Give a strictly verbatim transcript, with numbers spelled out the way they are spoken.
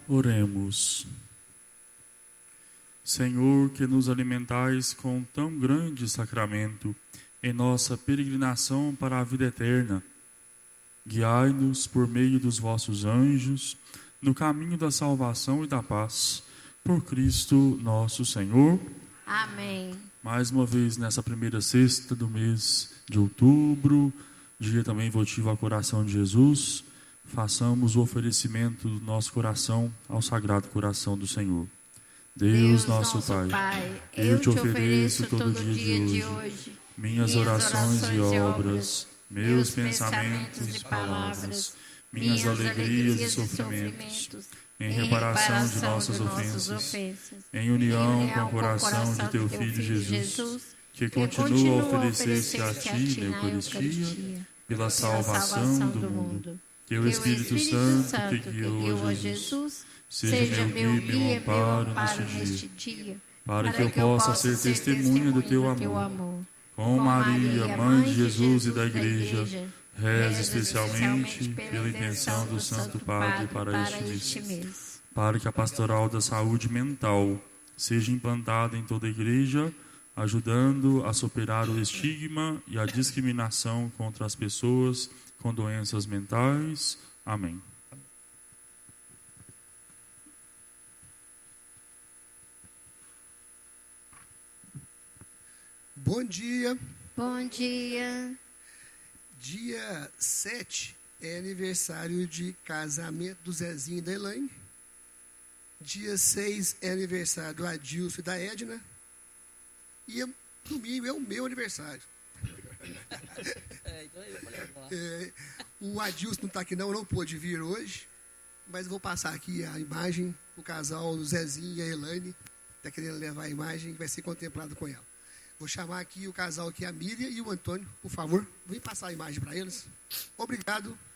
Oremos. Senhor, que nos alimentais com tão grande sacramento em nossa peregrinação para a vida eterna, guiai-nos por meio dos vossos anjos no caminho da salvação e da paz. Por Cristo nosso Senhor. Amém. Mais uma vez, nessa primeira sexta do mês de outubro, dia também votivo ao coração de Jesus, façamos o oferecimento do nosso coração ao Sagrado Coração do Senhor. Deus, Deus nosso, nosso Pai, Pai, eu te ofereço todo dia de hoje minhas orações e obras, meus pensamentos e palavras, minhas alegrias e sofrimentos, em reparação de nossas ofensas, em união com o coração de teu Filho Jesus, que continua a oferecer-se a ti na Eucaristia, pela salvação do mundo. Que o Espírito Santo que guiou a Jesus seja meu guia e meu amparo neste dia, para que eu possa ser testemunha do teu amor. Com Maria, Mãe de Jesus e da Igreja, reze especialmente pela intenção do Santo Padre para este mês, para que a pastoral da saúde mental seja implantada em toda a Igreja, ajudando a superar o estigma e a discriminação contra as pessoas com doenças mentais. Amém. Bom dia. Bom dia. Dia sete é aniversário de casamento do Zezinho e da Elaine. Dia seis é aniversário do Adilson e da Edna. E domingo é o meu aniversário. É, o Adilson não está aqui não, não pôde vir hoje, mas vou passar aqui a imagem do casal do Zezinho e a Elaine. Está querendo levar a imagem que vai ser contemplado com ela. Vou chamar aqui o casal aqui, a Miriam e o Antônio, por favor. Vem passar a imagem para eles. Obrigado.